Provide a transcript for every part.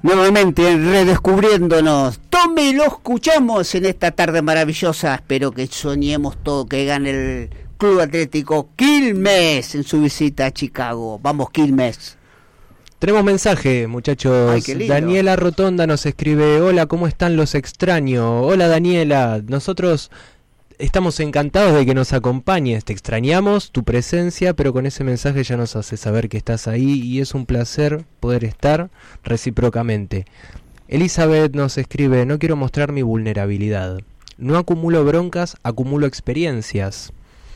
Nuevamente redescubriéndonos. Tommy, lo escuchamos en esta tarde maravillosa. Espero que soñemos todo, que gane el Club Atlético Quilmes en su visita a Chicago. Vamos, Quilmes. Tenemos mensaje, muchachos. Ay, qué lindo. Daniela Rotonda nos escribe: hola, ¿cómo están? Los extraño. Hola, Daniela. Nosotros estamos encantados de que nos acompañes. Te extrañamos tu presencia, pero con ese mensaje ya nos hace saber que estás ahí y es un placer poder estar recíprocamente. Elizabeth nos escribe: no quiero mostrar mi vulnerabilidad. No acumulo broncas, acumulo experiencias.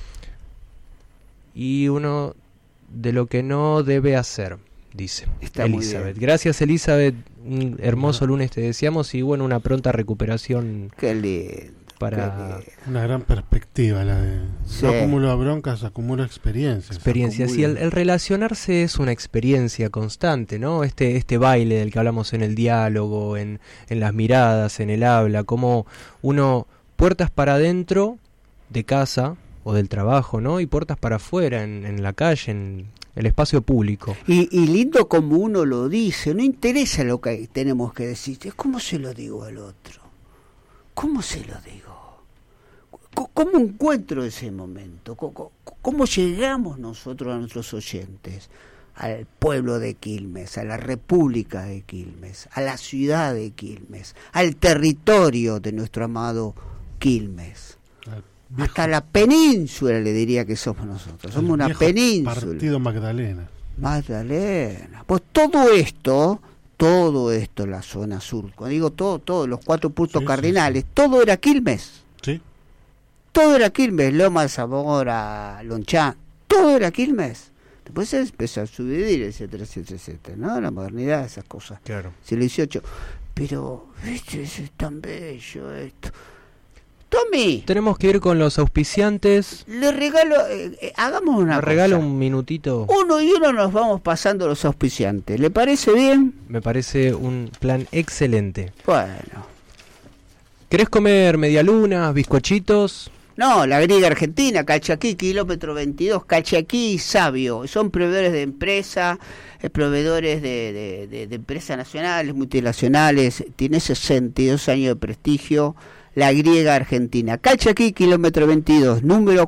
Y uno de lo que no debe hacer, dice Está Elizabeth. Gracias, Elizabeth. Un hermoso lunes te deseamos y bueno, una pronta recuperación. Qué lindo. Para una gran perspectiva la de sí. No acumulo broncas, acumulo experiencias. Y el relacionarse es una experiencia constante, ¿no? Este baile del que hablamos en el diálogo, en las miradas, en el habla, como uno puertas para adentro de casa o del trabajo, ¿no? Y puertas para afuera, en la calle, en el espacio público. Y lindo como uno lo dice, no interesa lo que tenemos que decir, es cómo se lo digo al otro. ¿Cómo se lo digo? ¿Cómo encuentro ese momento? ¿Cómo llegamos nosotros a nuestros oyentes? Al pueblo de Quilmes, a la República de Quilmes, a la ciudad de Quilmes, al territorio de nuestro amado Quilmes. Hasta la península le diría que somos nosotros. Somos una península. Partido Magdalena. Pues todo esto, la zona sur, cuando digo todo, los 4 puntos cardinales, sí. Todo era Quilmes. Sí. Todo era Quilmes, Loma de Zamora, Lonchá, todo era Quilmes. Después se empezó a subdividir, etcétera, ¿no? La modernidad, esas cosas. Claro. Siglo XVIII. Pero, ¿viste? Es tan bello esto. Tommy. Tenemos que ir con los auspiciantes. Le regalo, hagamos una cosa. Regalo un minutito. Uno y uno nos vamos pasando los auspiciantes. ¿Le parece bien? Me parece un plan excelente. Bueno. ¿Querés comer medialunas, bizcochitos? No, la griega argentina, Calchaquí, kilómetro 22, Calchaquí y Sabio. Son proveedores de empresa, proveedores de empresas nacionales, multinacionales. Tiene 62 años de prestigio. La griega argentina. Calchaquí, kilómetro 22, número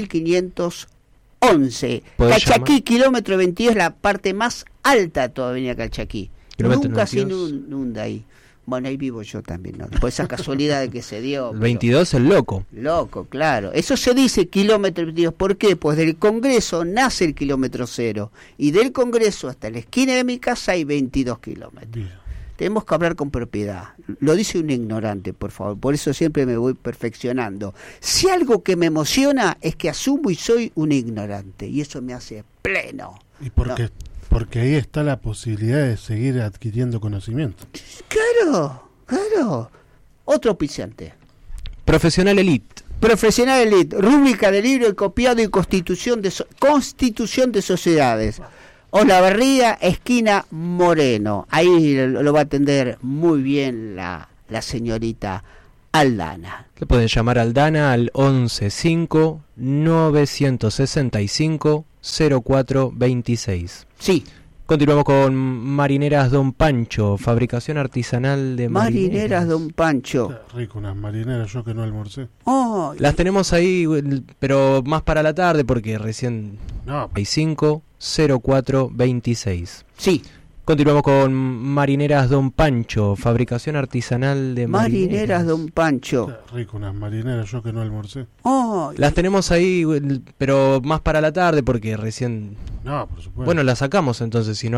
4511. Calchaquí, kilómetro 22, la parte más alta de toda Avenida Calchaquí. Nunca se inunda ahí. Bueno, ahí vivo yo también, ¿no? Después esa casualidad de que se dio. El 22 el loco. Loco, claro. Eso se dice kilómetro 22. ¿Por qué? Pues del Congreso nace el kilómetro 0. Y del Congreso hasta la esquina de mi casa hay 22 kilómetros. Bien. Tenemos que hablar con propiedad. Lo dice un ignorante, por favor. Por eso siempre me voy perfeccionando. Si algo que me emociona es que asumo y soy un ignorante. Y eso me hace pleno. ¿Y por qué? Porque ahí está la posibilidad de seguir adquiriendo conocimiento. Claro. Otro auspiciante. Profesional Elite. Profesional Elite. Rúbrica de libro, copiado y constitución de sociedades. Olavarría, esquina Moreno. Ahí lo va a atender muy bien la señorita Aldana. Le pueden llamar a Aldana al 11-5-965-0426. Sí. Continuamos con Marineras Don Pancho, fabricación artesanal de marineras. Don Pancho. Qué rico, unas marineras, yo que no almorcé. Oh, las tenemos ahí, pero más para la tarde porque recién hay 05-0426. Sí. Continuamos con Marineras Don Pancho, fabricación artesanal de marineras. Don Pancho. Qué rico, unas marineras, yo que no almorcé. Oh, las tenemos ahí, pero más para la tarde porque recién... No, por supuesto. Bueno, las sacamos entonces, si no...